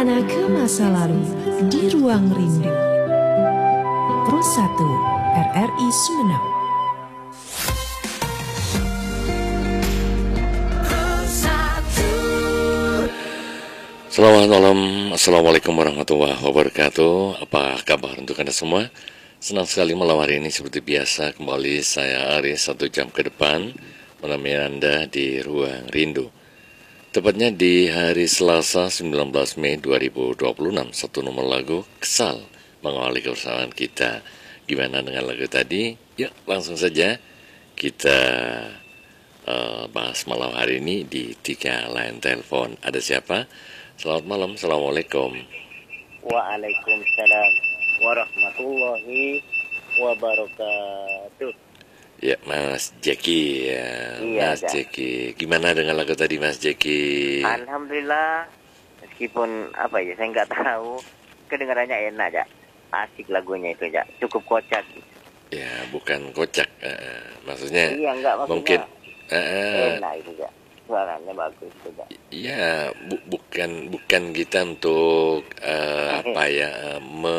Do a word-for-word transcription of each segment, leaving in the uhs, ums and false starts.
Berkelana ke masa lalu di ruang rindu. Pro satu R R I Sumeneb. Selamat malam, Assalamualaikum warahmatullahi wabarakatuh. Apa kabar untuk Anda semua? Senang sekali malam hari ini seperti biasa kembali saya Aris satu jam ke depan menemani Anda di Ruang Rindu. Tepatnya di hari Selasa sembilan belas Mei dua ribu dua puluh enam, satu nomor lagu Kesal mengawali kebersamaan kita. Gimana dengan lagu tadi? Yuk langsung saja kita uh, bahas malam hari ini di tiga line telepon. Ada siapa? Selamat malam, Assalamualaikum. Waalaikumsalam warahmatullahi wabarakatuh. Ya, Mas Jeki ya, Iya, Mas ya. Jeki. Gimana dengan lagu tadi, Mas Jeki? Alhamdulillah, meskipun apa ya, saya nggak tahu, kedengarannya enak ya, asik lagunya itu ya, cukup kocak. Ya, bukan kocak, uh, maksudnya. Iya, enggak maksudnya. Mungkin uh, enak itu ya, suaranya bagus itu ya. Ya, bu, bukan bukan kita untuk uh, apa ya, uh, me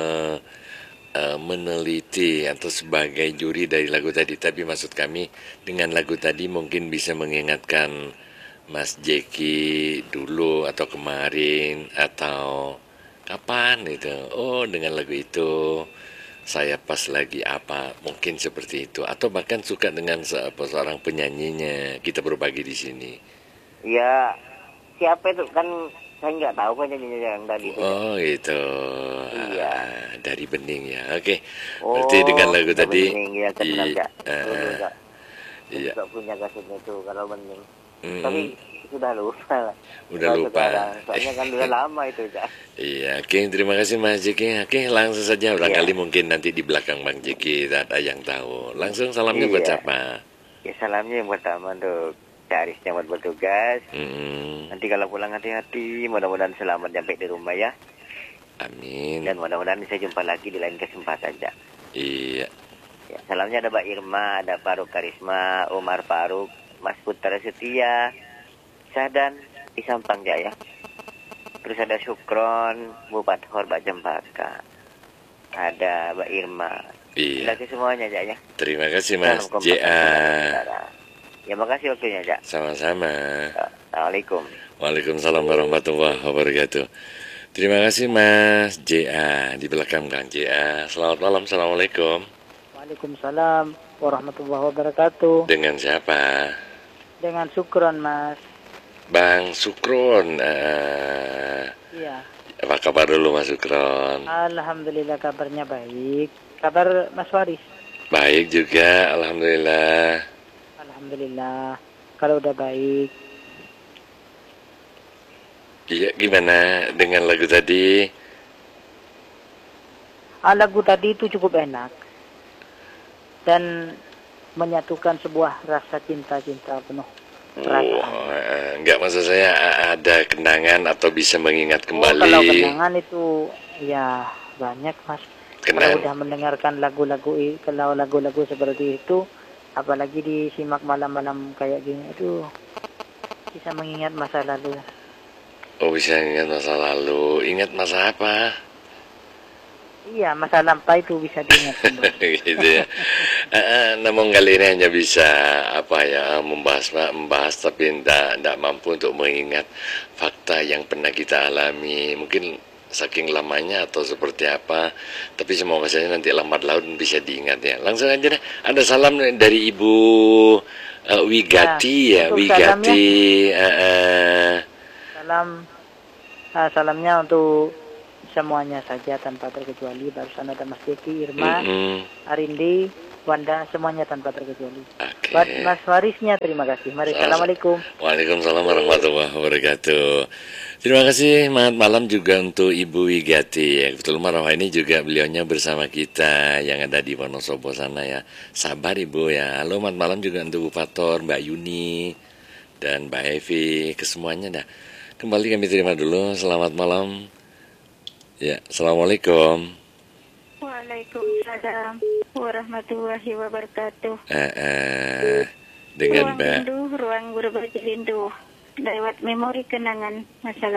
Uh, meneliti atau sebagai juri dari lagu tadi, tapi maksud kami dengan lagu tadi mungkin bisa mengingatkan Mas Jeki dulu atau kemarin atau kapan itu. Oh, dengan lagu itu saya pas lagi apa, mungkin seperti itu, atau bahkan suka dengan se- apa, seorang penyanyinya. Kita berbagi di sini. Iya, siapa itu kan? Saya nggak tahu kan nyanyinya yang tadi itu. Oh gitu. Iya. Ah, dari Bening ya. Oke. Oh, Berarti dengan lagu tadi. Bening, ya, kan benar, Iya. ya. Dulu, Uh, ya. iya. Saya punya kasetnya itu kalau Bening. Mm-mm. Tapi sudah lupa lah. Udah Kalau lupa. sekarang, soalnya kan udah lama itu ya. Iya, oke, terima kasih Mas Jeki. Oke, langsung saja. Barangkali Iya. mungkin nanti di belakang Bang Jeki ada yang tahu. Langsung salamnya buat Iya. siapa? Ya, salamnya yang pertama untuk Caris yang buat bertugas. Mm-mm. Nanti kalau pulang hati-hati, mudah-mudahan selamat sampai di rumah ya. Amin. Dan mudah-mudahan bisa jumpa lagi di lain kesempatan ya. Iya. Ya, salamnya ada Mbak Irma, ada Faruk Karisma, Umar Faruk, Mas Putra Setia, Sadan di Sampang ya. Terus ada Syukron, Bupati Mbak Jembaka. Ada Mbak Irma. Iya. Terima kasih semuanya ya. Terima kasih Mas Salam J A. Ya, makasih waktunya ya. Sama-sama. Assalamualaikum. Waalaikumsalam warahmatullahi wabarakatuh. Terima kasih Mas J A di belakang Kang J A. Selamat malam, Assalamualaikum. Waalaikumsalam warahmatullahi wabarakatuh. Dengan siapa? Dengan Syukron, Mas. Bang Sukron. Uh, Iya. apa kabar dulu Mas Sukron? Alhamdulillah kabarnya baik. Kabar Mas Waris? Baik juga, alhamdulillah. Alhamdulillah. Kalau udah baik. Iya, gimana dengan lagu tadi? Ah, lagu tadi itu cukup enak. Dan menyatukan sebuah rasa cinta-cinta penuh perasaan. Oh, eh, enggak, maksud saya ada kenangan atau bisa mengingat Oh, kembali. kalau kenangan itu ya banyak, Mas. Kenang- Kalau udah mendengarkan lagu-lagu i- kalau lagu-lagu seperti itu, apalagi disimak malam-malam kayak gini, itu bisa mengingat masa lalu. Oh, bisa ingat masa lalu. Ingat masa apa? Iya, masa lampau itu bisa diingat kembali. Gitu ya. Eh, eh, namun kali ini hanya bisa apa ya, membahas membahas tapi tidak tidak mampu untuk mengingat fakta yang pernah kita alami. Mungkin saking lamanya atau seperti apa. Tapi semoga saja nanti lambat laun bisa diingat ya. Langsung aja deh. Ada salam dari Ibu uh, Wigati ya, Ya, untuk Wigati. eh, eh. Salam, ah, salamnya untuk semuanya saja tanpa terkecuali. Barusan ada Mas Jeki, Irma, Mm-mm. Arindi, Wanda, semuanya tanpa terkecuali. Oke. Buat Mas Warisnya terima kasih. Mari, Sama- assalamualaikum. Waalaikumsalam warahmatullahi wabarakatuh. Terima kasih, selamat malam juga untuk Ibu Wigati. Ya, betul malam ini juga beliaunya bersama kita yang ada di Wonosobo sana ya. Sabar Ibu ya. Halo, selamat malam juga untuk Bu Fator, Mbak Yuni, dan Mbak Evi, kesemuanya dah. Kembali kami terima dulu. Selamat malam. Ya, assalamualaikum. Waalaikumsalam warahmatullahi wabarakatuh. Eh, eh, dengan Ruang Mbak. rindu, ruang berbagi rindu. Lewat memori kenangan masa lalu.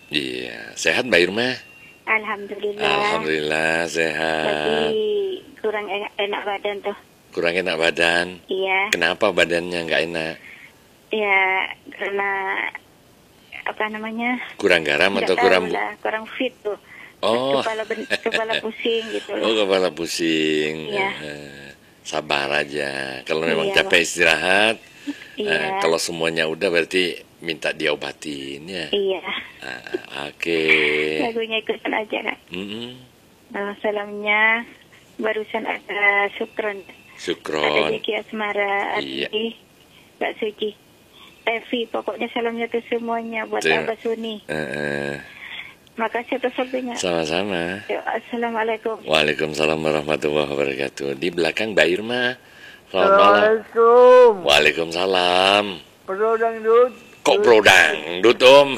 Iya, sehat Mbak Irma? Alhamdulillah. Alhamdulillah sehat. Lagi kurang enak, enak badan tuh. Kurang enak badan? Iya. Kenapa badannya nggak enak? Ya karena apa namanya? Kurang garam Nggak atau tahu kurang bu- lah, kurang fit tuh. Oh, Kepala ben- kepala pusing gitu oh loh. kepala pusing. Iya. Eh, Sabar aja. Kalau memang Iya, capek istirahat. Iya. eh, kalau semuanya udah berarti minta diobatin ya. Iya. Ah, Oke. Lagunya ikutan aja Kak. Mm-mm. Nah, salamnya barusan ada Sukron. Ada Sukron. Jeki Asmara, Iya. Adi, Mbak Suci, Evi. Pokoknya salamnya tuh semuanya buat Terima- Abah Suni. Eh, eh, Makasih atas waktunya. Sama-sama. Yuk, Assalamualaikum. Waalaikumsalam warahmatullahi wabarakatuh. Di belakang Mbak Irma. Selamat malam. Assalamualaikum. Waalaikumsalam. Perlu dangdut. Kok bro dangdut om?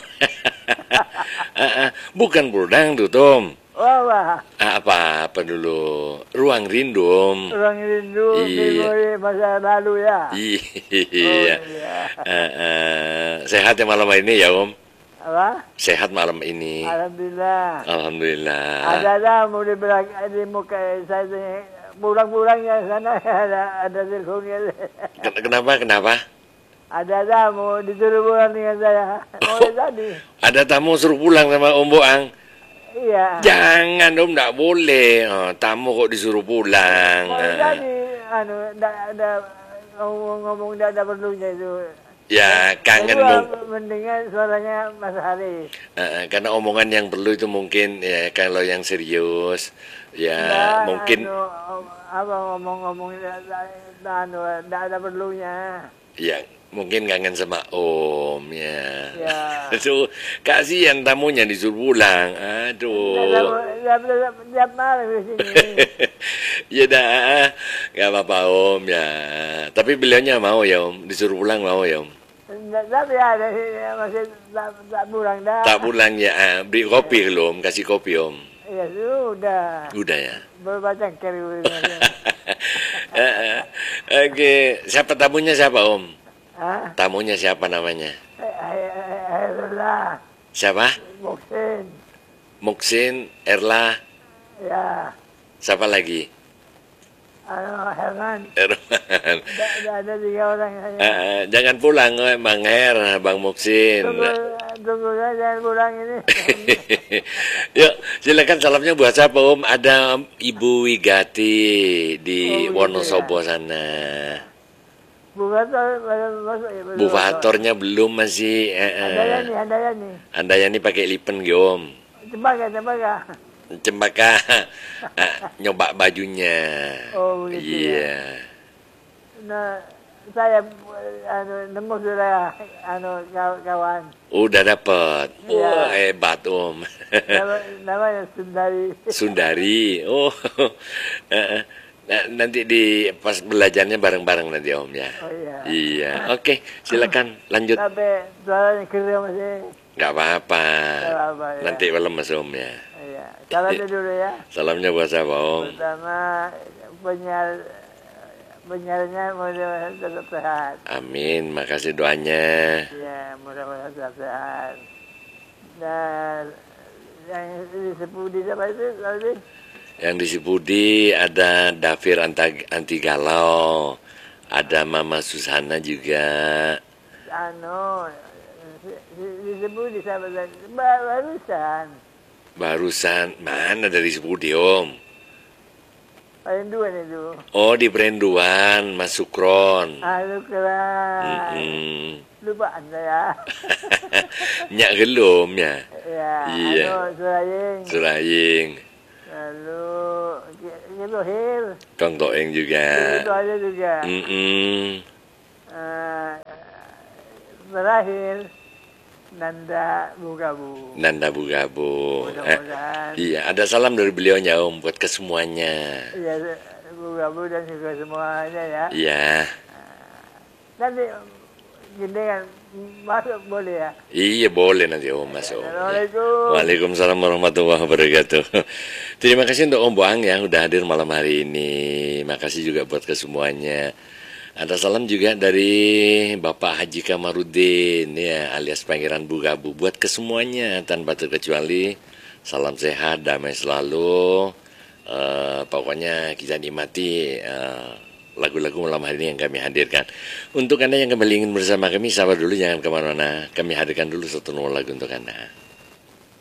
Ah, ah, bukan bro dangdut om. Wah, wah. Ah, apa apa dulu? Ruang rindu om. Orang rindu Iya. memori masa lalu ya. Iya. iya. Ah, ah. Sehat ya malam ini ya om? Apa? Sehat malam ini. Alhamdulillah. Alhamdulillah. Ada-ada mau di belakang di muka saya pulang-pulang yang sana ada ada teleponnya. Ken- Kenapa kenapa? Ada-ada mau disuruh pulang dengan saya. Mau dari tadi. Ada tamu suruh pulang sama Om Boang. Iya. Jangan om, nggak boleh. Oh, tamu kok disuruh pulang. Mau dari Ah. tadi. Anu, ada ada ngomong-ngomong tidak ada perlunya itu. Ya kangen Kedua, mung- mendengar suaranya Mas Haris. Ah, karena omongan yang perlu itu mungkin ya kalau yang serius ya Nah, mungkin anu, apa ngomong-ngomong anu tidak ada perlunya. ya mungkin kangen sama om ya. Ya. Aduh, kasihan tamunya disuruh pulang. Aduh. Tiap tiap tiap malam di sini. Ya dah, nggak apa-apa om ya. Tapi beliaunya mau ya om, disuruh pulang mau ya om. Tapi ada sih masih tak, tak pulang dah. Tak pulang ya, ah, beri kopi lo om, kasih kopi om. Ya sudah. Udah ya. Berbaca kiri. Eh, eh, Oke, siapa tamunya siapa om? Hah? Tamunya siapa namanya? Alhamdulillah. Siapa? Muksin. Muksin, Erla, Ya. siapa lagi? Anu Herman. Erman. Ada ada tiga orang Eh, saya. eh, jangan pulang, eh, Bang Her, Bang Muksin. Tunggu tunggu saja pulang ini. Yuk, silakan salamnya buat siapa Om? Ada Ibu Wigati di Oh, Wonosobo sana. Bu Fator belum masuk ya? belum Bu masuk. Fatornya belum masih. Eh, Ada ya eh. nih, ada ya nih. Anda yang ini pakai lipen Gi, Om. Cempaka, cempaka. Cempaka ah, nyoba bajunya. Oh, begitu Iya. Nah, saya anu nemu sudah anu kaw- kawan. Udah dapet. Iya. Wah, hebat Om. Nama, namanya Sundari. Sundari. Oh. Eh, eh. Nah, nanti di pas belajarnya bareng-bareng nanti Om ya. Oh iya. Iya. Oke, silakan lanjut. Tapi suaranya keren masih. Nggak apa-apa. Nggak apa-apa, ya. Nanti malam Mas Om ya. Iya. Salamnya dulu ya. Salamnya buat siapa Om? Pertama penyiar penyiarnya mudah-mudahan tetap sehat. Amin. Makasih doanya. Ya, mudah-mudahan tetap sehat. Dan yang disebut di siapa itu tadi? Yang di Sipudi ada Davir Anta- Anti Galau. Ada Mama Susana juga. Anu disebut di siapa tadi? Ba- Barusan. Barusan mana dari Sipudi Om? Paling dua itu. Oh di Perenduan Mas Sukron. Aduh keren. Mm-mm. Lupa anda ya. Nyak gelum ya. Ya. Iya. Anu Suraying. Suraying. Lalu gitu Hil. Kong Toeng juga. Itu aja juga. Mm-mm. Eh, terakhir Nanda Bugabu. Nanda Bugabu. Eh, Mudah-mudahan. iya, ada salam dari beliaunya Om buat kesemuanya. Iya, Bugabu dan juga semuanya ya. Iya. Nanti gini kan masuk boleh ya. Iya boleh nanti Om masuk. Assalamualaikum. Waalaikumsalam warahmatullahi wabarakatuh. Terima kasih untuk Om Boang yang udah hadir malam hari ini. Makasih juga buat kesemuanya. Ada salam juga dari Bapak Haji Kamarudin ya, alias Pangeran Bugabu, buat kesemuanya tanpa terkecuali. Salam sehat, damai selalu. Uh, pokoknya kita nikmati uh, lagu-lagu malam hari ini yang kami hadirkan. Untuk Anda yang kembali ingin bersama kami, sabar dulu, jangan kemana-mana. Kami hadirkan dulu satu nomor lagu untuk Anda.